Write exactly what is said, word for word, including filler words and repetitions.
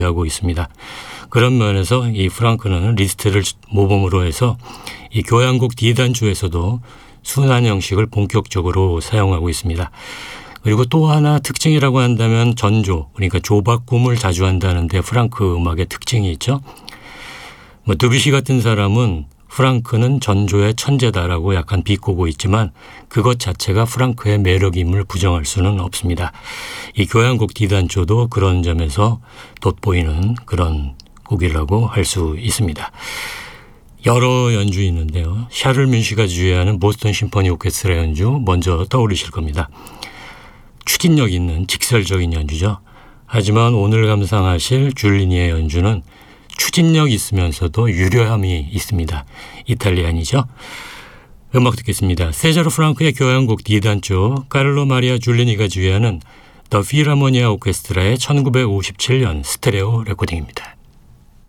하고 있습니다. 그런 면에서 이 프랑크는 리스트를 모범으로 해서 이 교향곡 D단조에서도 순환 형식을 본격적으로 사용하고 있습니다. 그리고 또 하나 특징이라고 한다면 전조, 그러니까 조바꿈을 자주 한다는데 프랑크 음악의 특징이 있죠. 뭐 드뷔시 같은 사람은 프랑크는 전조의 천재다라고 약간 비꼬고 있지만 그것 자체가 프랑크의 매력임을 부정할 수는 없습니다. 이 교향곡 D단조도 그런 점에서 돋보이는 그런 곡이라고 할 수 있습니다. 여러 연주 있는데요. 샤를 뮌시가 주재하는 보스턴 심포니 오케스트라 연주 먼저 떠오르실 겁니다. 추진력 있는 직설적인 연주죠. 하지만 오늘 감상하실 줄리니의 연주는 추진력 있으면서도 유려함이 있습니다. 이탈리안이죠. 음악 듣겠습니다. 세자로 프랑크의 교향곡 D단조, 카를로 마리아 줄리니가 주재하는 더 필하모니아 오케스트라의 천구백오십칠 년 스테레오 레코딩입니다.